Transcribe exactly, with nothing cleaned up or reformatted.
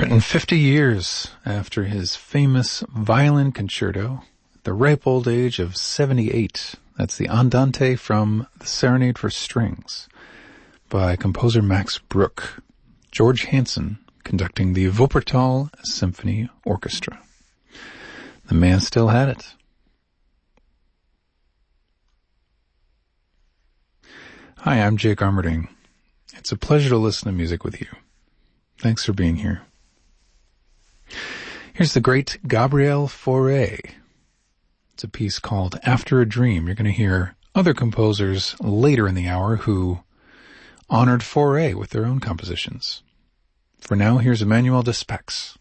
hundred fifty years after his famous violin concerto, at the ripe old age of seventy-eight. That's the Andante from the Serenade for Strings by composer Max Bruch. George Hansen conducting the Wuppertal Symphony Orchestra. The man still had it. Hi, I'm Jake Armerding. It's a pleasure to listen to music with you. Thanks for being here. Here's the great Gabriel Fauré. It's a piece called After a Dream. You're going to hear other composers later in the hour who honored Fauré with their own compositions. For now, here's Emmanuel Despex.